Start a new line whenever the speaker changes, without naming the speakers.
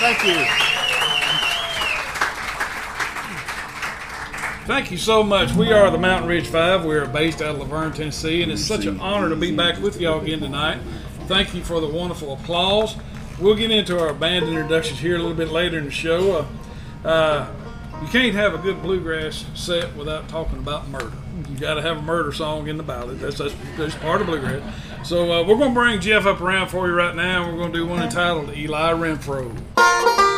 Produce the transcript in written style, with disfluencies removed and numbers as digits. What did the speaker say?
Thank you.
Thank you so much. We are the Mountain Ridge Five. We're based out of Laverne, Tennessee, and it's such an honor to be back with y'all again tonight. Thank you for the wonderful applause. We'll get into our band introductions here a little bit later in the show. You can't have a good bluegrass set without talking about murder. You got to have a murder song in the ballad. That's part of bluegrass. So we're going to bring Jeff up around for you right now. We're going to do one entitled Eli Renfro.